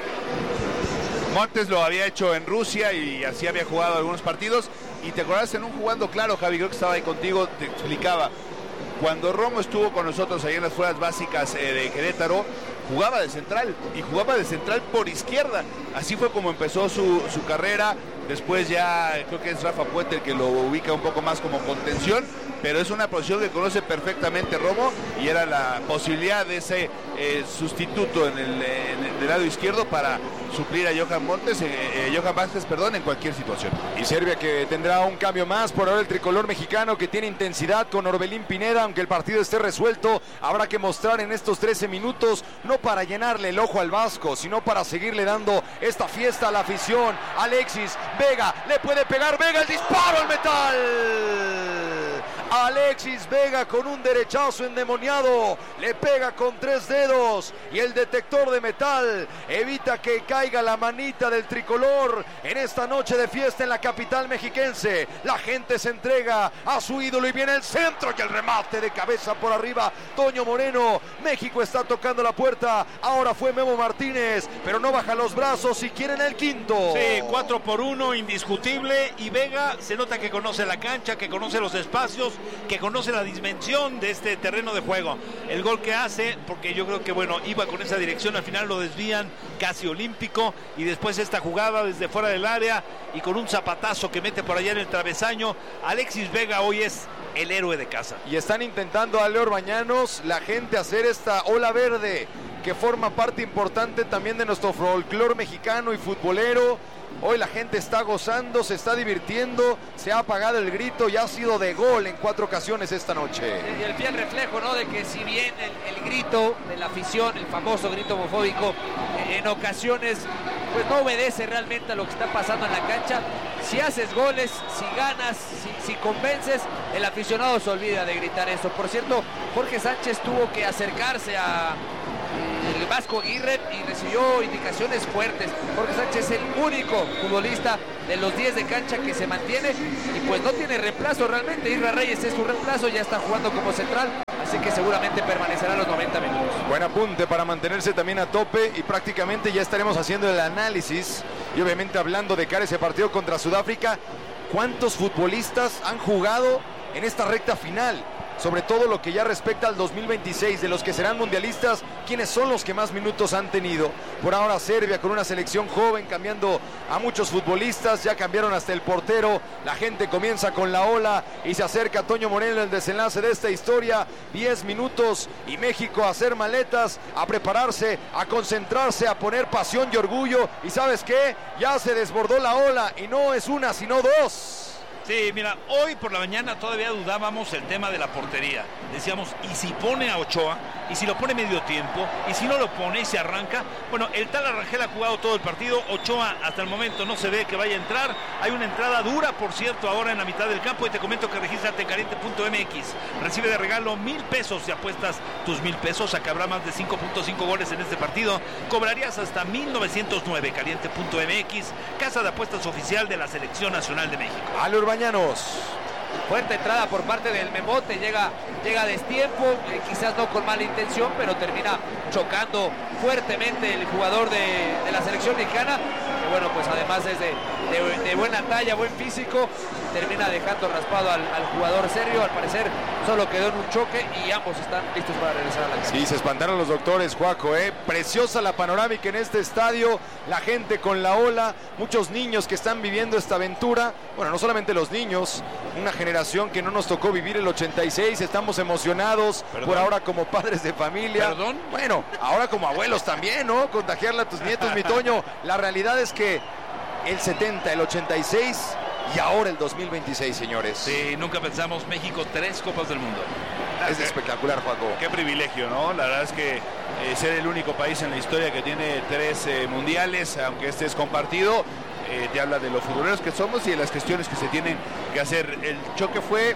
Montes lo había hecho en Rusia y así había jugado algunos partidos. Y te acordás en un Jugando Claro, Javi, creo que estaba ahí contigo, te explicaba. Cuando Romo estuvo con nosotros ahí en las fuerzas básicas de Querétaro, jugaba de central, y jugaba de central por izquierda. Así fue como empezó su carrera. Después ya creo que es Rafa Puente el que lo ubica un poco más como contención, pero es una posición que conoce perfectamente Romo, y era la posibilidad de ese sustituto en el lado izquierdo para suplir a Johan Vázquez, en cualquier situación. Y Serbia que tendrá un cambio más, por ahora el tricolor mexicano que tiene intensidad con Orbelín Pineda, aunque el partido esté resuelto, habrá que mostrar en estos 13 minutos, no para llenarle el ojo al vasco, sino para seguirle dando esta fiesta a la afición. Alexis Vega, le puede pegar Vega, el disparo al metal. Alexis Vega con un derechazo endemoniado, le pega con 3 dedos y el detector de metal evita que caiga la manita del tricolor en esta noche de fiesta en la capital mexiquense. La gente se entrega a su ídolo y viene el centro y el remate de cabeza por arriba, Toño Moreno. México está tocando la puerta, ahora fue Memo Martínez, pero no baja los brazos y quieren el quinto. Sí, 4-1, indiscutible, y Vega se nota que conoce la cancha, que conoce los espacios, que conoce la dimensión de este terreno de juego. El gol que hace, porque yo creo que iba con esa dirección, al final lo desvían, casi olímpico, y después esta jugada desde fuera del área y con un zapatazo que mete por allá en el travesaño. Alexis Vega hoy es el héroe de casa. Y están intentando a Leo Orbañanos, la gente, hacer esta ola verde que forma parte importante también de nuestro folclore mexicano y futbolero. Hoy la gente está gozando, se está divirtiendo, se ha apagado el grito y ha sido de gol en 4 ocasiones esta noche. Y el fiel reflejo, ¿no?, de que si bien el grito de la afición, el famoso grito homofóbico, en ocasiones pues no obedece realmente a lo que está pasando en la cancha, si haces goles, si ganas, si convences, el aficionado se olvida de gritar eso. Por cierto, Jorge Sánchez tuvo que acercarse a el Vasco Aguirre y recibió indicaciones fuertes. Jorge Sánchez es el único futbolista de los 10 de cancha que se mantiene y pues no tiene reemplazo realmente. Isra Reyes es su reemplazo, ya está jugando como central, así que seguramente permanecerá los 90 minutos. Buen apunte para mantenerse también a tope y prácticamente ya estaremos haciendo el análisis y obviamente hablando de cara a ese partido contra Sudáfrica. ¿Cuántos futbolistas han jugado en esta recta final? Sobre todo lo que ya respecta al 2026, de los que serán mundialistas, ¿quiénes son los que más minutos han tenido? Por ahora Serbia con una selección joven, cambiando a muchos futbolistas, ya cambiaron hasta el portero, la gente comienza con la ola y se acerca a Toño Moreno el desenlace de esta historia, 10 minutos y México a hacer maletas, a prepararse, a concentrarse, a poner pasión y orgullo, y ¿sabes qué? Ya se desbordó la ola y no es una sino 2. Sí, mira, hoy por la mañana todavía dudábamos el tema de la portería. Decíamos, ¿y si pone a Ochoa? ¿Y si lo pone medio tiempo? ¿Y si no lo pone y se arranca? Bueno, el tal Arrangel ha jugado todo el partido. Ochoa hasta el momento no se ve que vaya a entrar. Hay una entrada dura, por cierto, ahora en la mitad del campo. Y te comento que regístrate en caliente.mx. Recibe de regalo 1,000 pesos si apuestas tus 1,000 pesos. Acá habrá más de 5.5 goles en este partido. Cobrarías hasta 1,909. Caliente.mx, casa de apuestas oficial de la Selección Nacional de México. Ale Orbañanos. Fuerte entrada por parte del Memote, llega a destiempo, quizás no con mala intención, pero termina chocando fuertemente el jugador de la selección mexicana, que bueno, pues además es de buena talla, buen físico, termina dejando raspado al jugador serbio. Al parecer solo quedó en un choque y ambos están listos para regresar a la cancha. Sí, se espantaron los doctores, Juaco, preciosa la panorámica en este estadio, la gente con la ola, muchos niños que están viviendo esta aventura. Bueno, no solamente los niños, una generación que no nos tocó vivir el 86, estamos emocionados. ¿Perdón? Por ahora como padres de familia. ¿Perdón? Bueno, ahora como abuelos también, ¿no? Contagiarle a tus nietos, mi Toño. La realidad es que el 70, el 86 y ahora el 2026, señores. Sí, nunca pensamos México 3 Copas del Mundo. Es espectacular, Juaco. Qué privilegio, ¿no? La verdad es que ser el único país en la historia que tiene 3 mundiales, aunque este es compartido, te habla de los futboleros que somos y de las gestiones que se tienen que hacer. El choque fue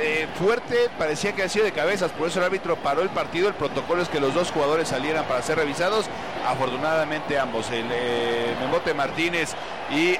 fuerte, parecía que había sido de cabezas, por eso el árbitro paró el partido. El protocolo es que los 2 jugadores salieran para ser revisados. Afortunadamente ambos, el Memote Martínez y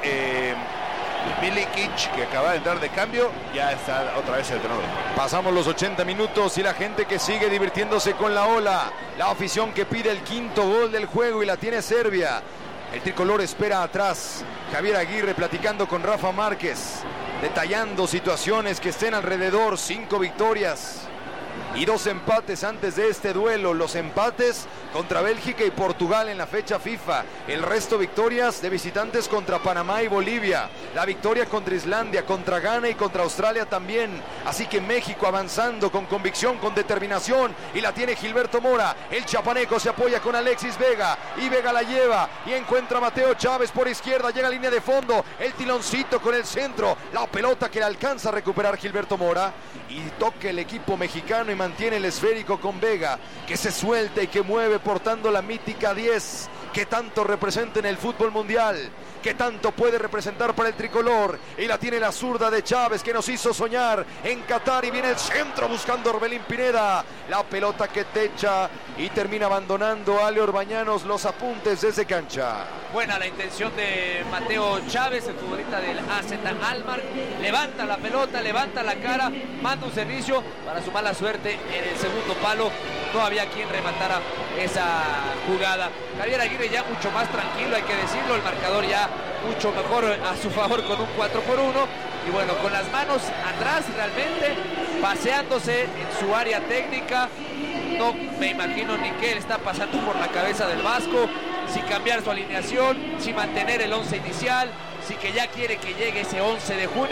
Milikic, que acaba de entrar de cambio, ya está otra vez el entrenador. Pasamos los 80 minutos y la gente que sigue divirtiéndose con la ola, la afición que pide el 5º gol del juego y la tiene Serbia. El tricolor espera atrás. Javier Aguirre platicando con Rafa Márquez, detallando situaciones que estén alrededor. 5 victorias y 2 empates antes de este duelo. Los empates contra Bélgica y Portugal en la fecha FIFA. El resto victorias de visitantes contra Panamá y Bolivia. La victoria contra Islandia, contra Ghana y contra Australia también. Así que México avanzando con convicción, con determinación. Y la tiene Gilberto Mora. El chapaneco se apoya con Alexis Vega. Y Vega la lleva y encuentra a Mateo Chávez por izquierda. Llega a línea de fondo. El tiloncito con el centro. La pelota que le alcanza a recuperar Gilberto Mora. Y toca el equipo mexicano y mantiene el esférico con Vega, que se suelta y que mueve portando la mítica 10 que tanto representa en el fútbol mundial, que tanto puede representar para el tricolor. Y la tiene la zurda de Chávez, que nos hizo soñar en Qatar, y viene el centro buscando Orbelín Pineda. La pelota que techa y termina abandonando a Ale Orbañanos. Los apuntes desde cancha. Buena la intención de Mateo Chávez, el futbolista del AZ Alkmaar. Levanta la pelota, levanta la cara, manda un servicio. Para su mala suerte, en el segundo palo no había quien rematara esa jugada. Javier Aguirre ya mucho más tranquilo, hay que decirlo. El marcador ya mucho mejor a su favor con un 4-1. Y bueno, con las manos atrás realmente, paseándose en su área técnica. No me imagino ni qué le está pasando por la cabeza del Vasco. Si cambiar su alineación, si mantener el 11 inicial, si que ya quiere que llegue ese 11 de junio.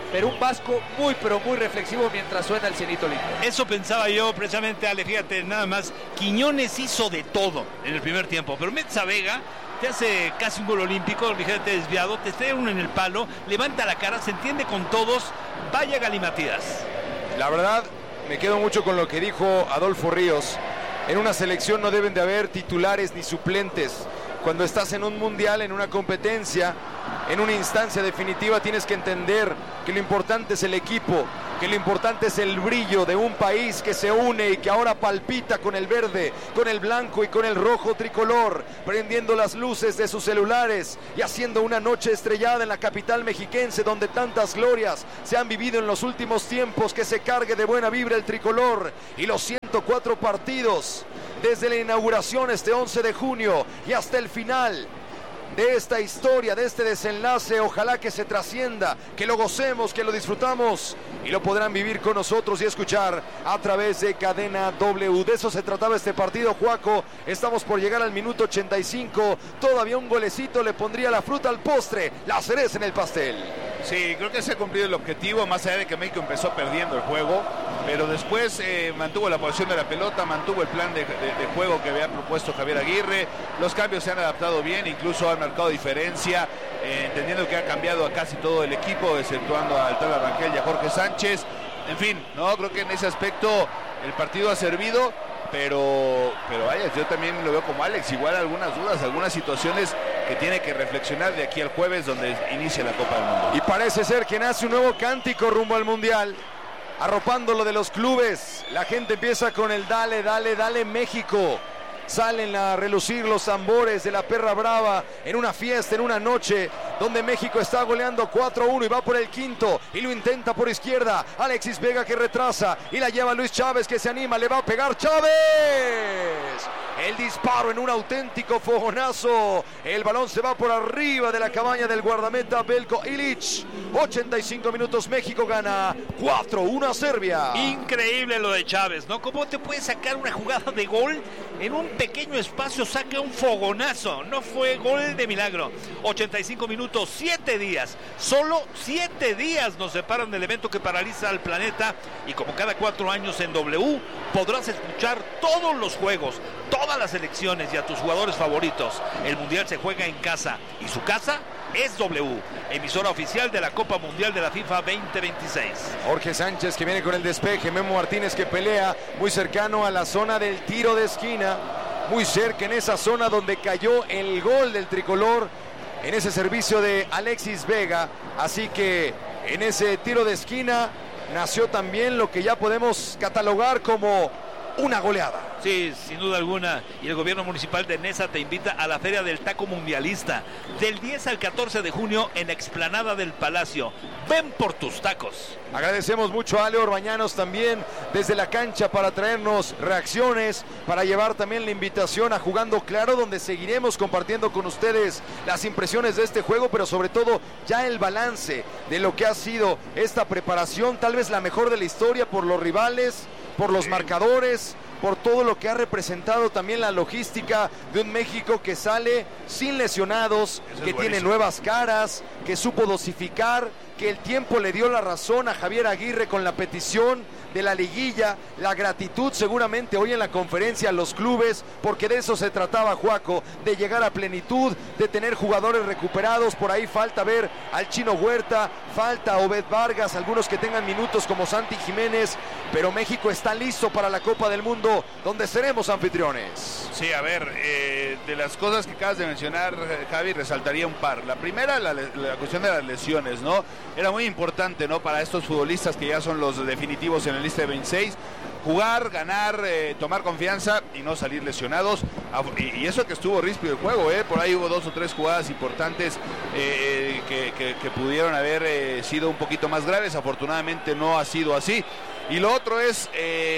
pero un Vasco muy pero muy reflexivo mientras suena el cienito lindo. Eso pensaba yo precisamente, Ale, fíjate, nada más, Quiñones hizo de todo en el primer tiempo, pero metes a Vega, te hace casi un gol olímpico, ligeramente desviado, te trae uno en el palo, levanta la cara, se entiende con todos, vaya galimatías. La verdad, me quedo mucho con lo que dijo Adolfo Ríos. En una selección no deben de haber titulares ni suplentes. Cuando estás en un mundial, en una competencia, en una instancia definitiva, tienes que entender que lo importante es el equipo, que lo importante es el brillo de un país que se une y que ahora palpita con el verde, con el blanco y con el rojo tricolor, prendiendo las luces de sus celulares y haciendo una noche estrellada en la capital mexiquense donde tantas glorias se han vivido en los últimos tiempos. Que se cargue de buena vibra el tricolor y los 104 partidos desde la inauguración este 11 de junio y hasta el final de esta historia, de este desenlace. Ojalá que se trascienda, que lo gocemos, que lo disfrutamos y lo podrán vivir con nosotros y escuchar a través de Cadena W. De eso se trataba este partido, Juaco. Estamos por llegar al minuto 85. Todavía un golecito le pondría la fruta al postre, la cereza en el pastel. Sí, creo que se ha cumplido el objetivo, más allá de que México empezó perdiendo el juego, pero después mantuvo la posición de la pelota, mantuvo el plan de juego que había propuesto Javier Aguirre. Los cambios se han adaptado bien, incluso han marcado diferencia, entendiendo que ha cambiado a casi todo el equipo, exceptuando al Tala Rangel y a Jorge Sánchez. En fin, no creo que en ese aspecto el partido ha servido, pero vaya, yo también lo veo como Alex, igual algunas dudas, algunas situaciones que tiene que reflexionar de aquí al jueves donde inicia la Copa del Mundo. Y parece ser que nace un nuevo cántico rumbo al Mundial, arropando lo de los clubes. La gente empieza con el dale, dale, dale México. Salen a relucir los tambores de la perra brava en una fiesta, en una noche donde México está goleando 4-1 y va por el quinto y lo intenta por izquierda. Alexis Vega que retrasa y la lleva Luis Chávez, que se anima, le va a pegar Chávez. El disparo en un auténtico fogonazo. El balón se va por arriba de la cabaña del guardameta Belko Ilić. 85 minutos, México gana 4-1 a Serbia. Increíble lo de Chávez, ¿no? ¿Cómo te puede sacar una jugada de gol en un pequeño espacio? Saca un fogonazo, no fue gol de milagro. 85 minutos, 7 días, solo 7 días nos separan del evento que paraliza al planeta, y como cada 4 años en W podrás escuchar todos los juegos, todas las selecciones y a tus jugadores favoritos. El Mundial se juega en casa y su casa es W, emisora oficial de la Copa Mundial de la FIFA 2026. Jorge Sánchez que viene con el despeje, Memo Martínez que pelea muy cercano a la zona del tiro de esquina, muy cerca en esa zona donde cayó el gol del tricolor, en ese servicio de Alexis Vega. Así que en ese tiro de esquina nació también lo que ya podemos catalogar como una goleada. Sí, sin duda alguna. Y el gobierno municipal de Nesa te invita a la Feria del Taco Mundialista del 10 al 14 de junio en la explanada del Palacio. Ven por tus tacos. Agradecemos mucho a Ale Orbañanos también desde la cancha para traernos reacciones, para llevar también la invitación a Jugando Claro, donde seguiremos compartiendo con ustedes las impresiones de este juego, pero sobre todo ya el balance de lo que ha sido esta preparación, tal vez la mejor de la historia, por los rivales, por los marcadores, por todo lo que ha representado también la logística de un México que sale sin lesionados, que tiene nuevas caras, que supo dosificar, que el tiempo le dio la razón a Javier Aguirre con la petición de la liguilla, la gratitud seguramente hoy en la conferencia a los clubes, porque de eso se trataba, Juaco, de llegar a plenitud, de tener jugadores recuperados. Por ahí falta ver al Chino Huerta, falta Obed Vargas, algunos que tengan minutos como Santi Jiménez, pero México está listo para la Copa del Mundo, donde seremos anfitriones. Sí, a ver, de las cosas que acabas de mencionar, Javi, resaltaría un par. La primera, la cuestión de las lesiones, ¿no? Era muy importante, ¿no? Para estos futbolistas que ya son los definitivos en la lista de 26, jugar, ganar, tomar confianza y no salir lesionados. Y eso que estuvo ríspido el juego, por ahí hubo 2 o 3 jugadas importantes que pudieron haber sido un poquito más graves. Afortunadamente no ha sido así. Y lo otro es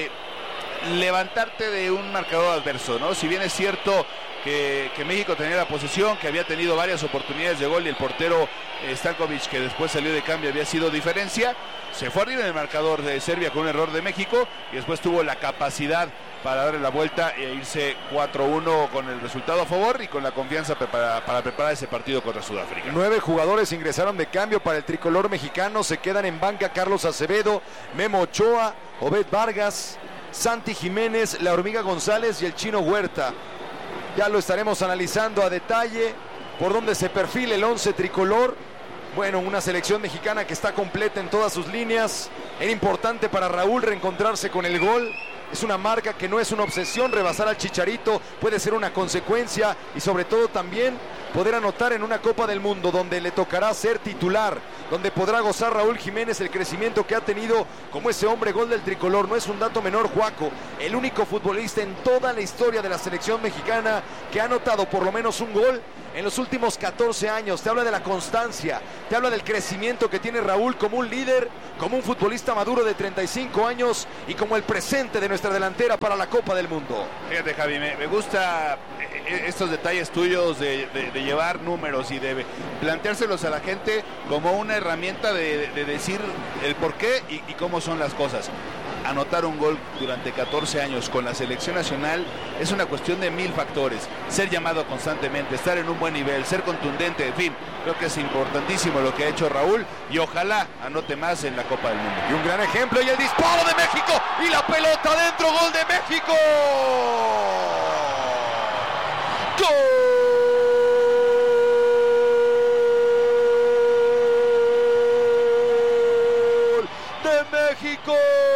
levantarte de un marcador adverso, ¿no? Si bien es cierto que México tenía la posesión, que había tenido varias oportunidades de gol y el portero Stankovic, que después salió de cambio, había sido diferencia, se fue arriba en el marcador de Serbia con un error de México y después tuvo la capacidad para darle la vuelta e irse 4-1 con el resultado a favor y con la confianza para preparar ese partido contra Sudáfrica. 9 jugadores ingresaron de cambio para el tricolor mexicano. Se quedan en banca Carlos Acevedo, Memo Ochoa, Obed Vargas, Santi Jiménez, La Hormiga González y el Chino Huerta. Ya lo estaremos analizando a detalle por donde se perfila el 11 tricolor. Bueno, una selección mexicana que está completa en todas sus líneas. Era importante para Raúl reencontrarse con el gol. Es una marca que no es una obsesión. Rebasar al Chicharito puede ser una consecuencia y sobre todo también poder anotar en una Copa del Mundo donde le tocará ser titular, donde podrá gozar Raúl Jiménez el crecimiento que ha tenido como ese hombre gol del tricolor. No es un dato menor, Juaco, el único futbolista en toda la historia de la selección mexicana que ha anotado por lo menos un gol en los últimos 14 años. Te habla de la constancia, te habla del crecimiento que tiene Raúl como un líder, como un futbolista maduro de 35 años y como el presente de nuestra delantera para la Copa del Mundo. Fíjate, Javi, me gusta estos detalles tuyos de llevar números y de planteárselos a la gente como una herramienta de decir el por qué y cómo son las cosas. Anotar un gol durante 14 años con la selección nacional es una cuestión de 1000 factores. Ser llamado constantemente, estar en un buen nivel, ser contundente, en fin, creo que es importantísimo lo que ha hecho Raúl y ojalá anote más en la Copa del Mundo. Y un gran ejemplo y el disparo de México y la pelota dentro, gol de México. ¡Gol de México!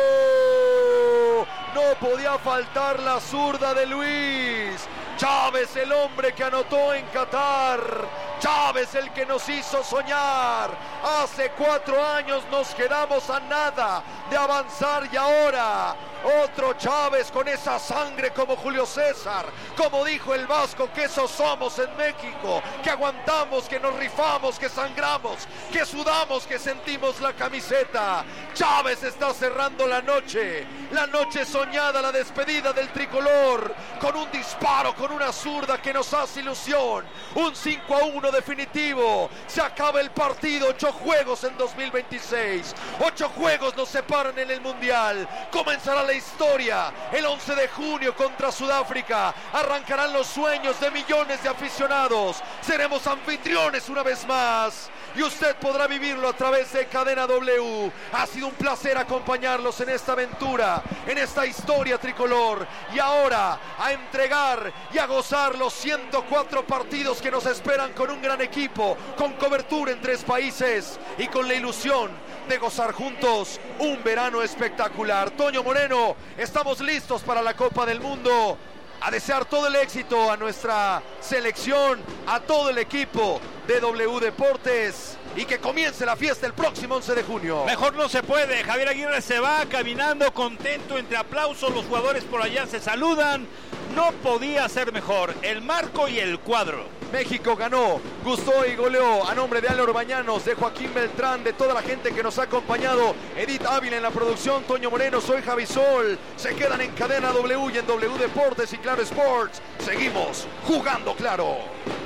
No podía faltar la zurda de Luis Chávez, el hombre que anotó en Qatar. Chávez, el que nos hizo soñar. Hace 4 años nos quedamos a nada de avanzar y ahora otro Chávez con esa sangre como Julio César, como dijo el Vasco, que esos somos en México, que aguantamos, que nos rifamos, que sangramos, que sudamos, que sentimos la camiseta. Chávez está cerrando la noche soñada, la despedida del tricolor, con un disparo, con una zurda que nos hace ilusión. Un 5-1 definitivo. Se acaba el partido. 8 juegos en 2026. 8 juegos nos separan en el Mundial. Comenzará la historia el 11 de junio contra Sudáfrica. Arrancarán los sueños de millones de aficionados. Seremos anfitriones una vez más y usted podrá vivirlo a través de Cadena W. Ha sido un placer acompañarlos en esta aventura, en esta historia tricolor, y ahora a entregar y a gozar los 104 partidos que nos esperan con un gran equipo, con cobertura en 3 países y con la ilusión de gozar juntos un verano espectacular. Toño Moreno, estamos listos para la Copa del Mundo. A desear todo el éxito a nuestra selección, a todo el equipo de W Deportes y que comience la fiesta el próximo 11 de junio. Mejor no se puede. Javier Aguirre se va caminando contento entre aplausos. Los jugadores por allá se saludan. No podía ser mejor. El marco y el cuadro. México ganó, gustó y goleó. A nombre de Álvaro Bañanos, de Joaquín Beltrán, de toda la gente que nos ha acompañado, Edith Ávila en la producción, Toño Moreno, soy Javi Sol. Se quedan en Cadena W y en W Deportes y Claro Sports. Seguimos jugando claro.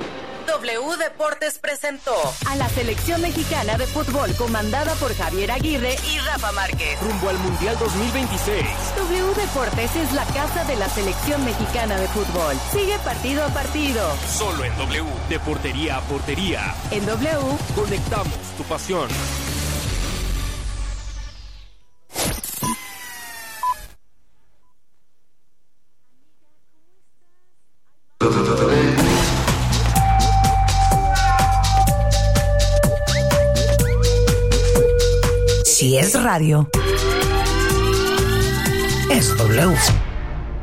W Deportes presentó a la selección mexicana de fútbol comandada por Javier Aguirre y Rafa Márquez. Rumbo al Mundial 2026. W Deportes es la casa de la selección mexicana de fútbol. Sigue partido a partido. Solo en W. De portería a portería. En W. Conectamos tu pasión. Si es radio, es W.